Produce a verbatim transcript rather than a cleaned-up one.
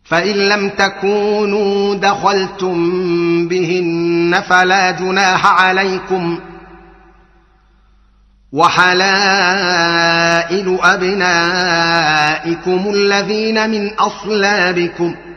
فإن لم تكونوا دخلتم بهن فلا جناح عليكم، وحلائل أبنائكم الذين من أصلابكم